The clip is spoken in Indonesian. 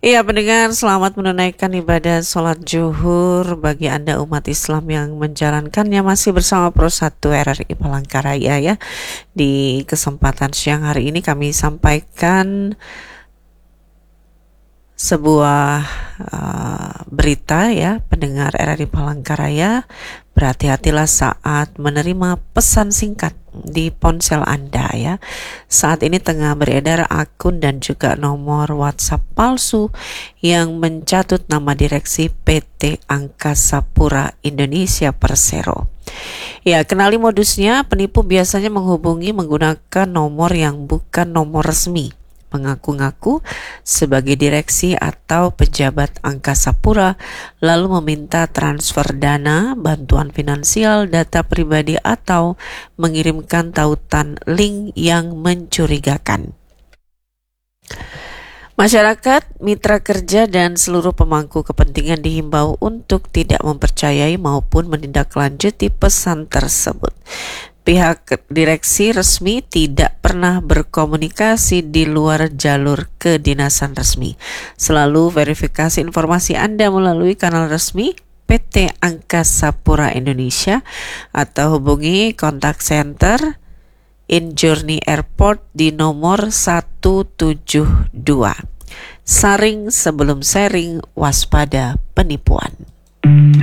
Iya, pendengar, selamat menunaikan ibadah sholat zuhur bagi Anda umat Islam yang menjalankannya masih bersama Pro 1 RRI Palangkaraya ya. Di kesempatan siang hari ini kami sampaikan sebuah berita ya, pendengar RRI Palangkaraya, berhati-hatilah saat menerima pesan singkat di ponsel Anda ya. Saat ini tengah beredar akun dan juga nomor WhatsApp palsu yang mencatut nama direksi PT Angkasa Pura Indonesia Persero. Ya, kenali modusnya, penipu biasanya menghubungi menggunakan nomor yang bukan nomor resmi, mengaku-ngaku sebagai direksi atau pejabat Angkasa Pura, lalu meminta transfer dana, bantuan finansial, data pribadi, atau mengirimkan tautan link yang mencurigakan. Masyarakat, mitra kerja, dan seluruh pemangku kepentingan dihimbau untuk tidak mempercayai maupun menindaklanjuti pesan tersebut. Pihak direksi resmi tidak pernah berkomunikasi di luar jalur kedinasan resmi. Selalu verifikasi informasi Anda melalui kanal resmi PT Angkasa Pura Indonesia atau hubungi kontak center InJourney Airport di nomor 172. Saring sebelum sharing, waspada penipuan.